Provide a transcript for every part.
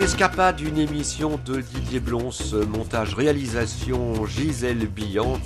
Escapade, une émission de Didier Blons, montage, réalisation Gisèle Billant.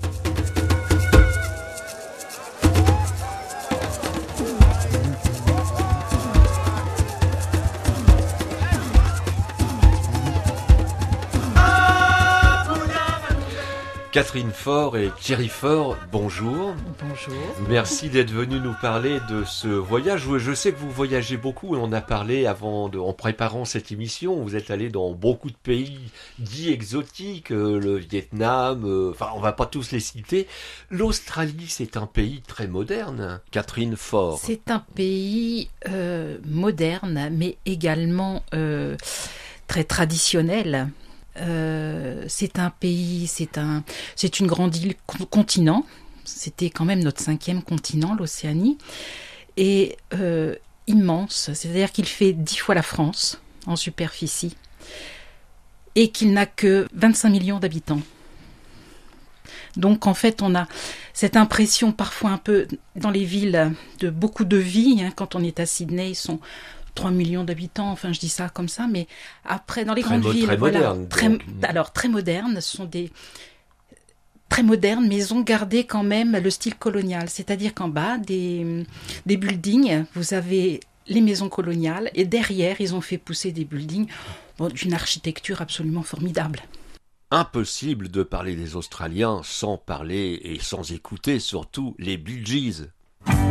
Catherine Faure et Thierry Faure, bonjour. Bonjour. Merci d'être venu nous parler de ce voyage. Je sais que vous voyagez beaucoup, on en a parlé en préparant cette émission. Vous êtes allé dans beaucoup de pays dits exotiques, le Vietnam, on va pas tous les citer. L'Australie, c'est un pays très moderne, Catherine Faure. C'est un pays moderne, mais également très traditionnel. C'est un pays, c'est une grande île continent. C'était quand même notre 5e continent, l'Océanie, et immense. C'est-à-dire qu'il fait 10 fois la France en superficie et qu'il n'a que 25 millions d'habitants. Donc en fait, on a cette impression parfois un peu dans les villes de beaucoup de vie. Quand on est à Sydney, ils sont 3 millions d'habitants, enfin je dis ça comme ça, mais après dans les grandes villes, très moderne, très modernes, ce sont des très modernes, mais ils ont gardé quand même le style colonial, c'est-à-dire qu'en bas des buildings, vous avez les maisons coloniales et derrière ils ont fait pousser des buildings d'une architecture absolument formidable. Impossible de parler des Australiens sans parler et sans écouter surtout les Bee Gees.